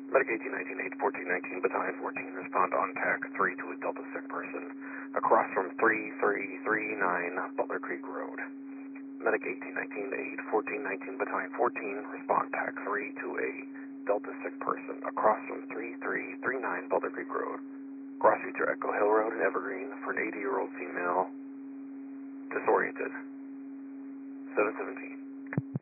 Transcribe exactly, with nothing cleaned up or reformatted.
Medic eighteen nineteen, eight fourteen nineteen, Battalion fourteen, respond on T A C three to a Delta sick person across from three three three nine Butler Creek Road. Medic eighteen nineteen, eight fourteen nineteen, Battalion fourteen, respond T A C three to a Delta sick person across from three three three nine Butler Creek Road. Cross Future Echo Hill Road in Evergreen for an eighty-year-old female, disoriented. seven seventeen.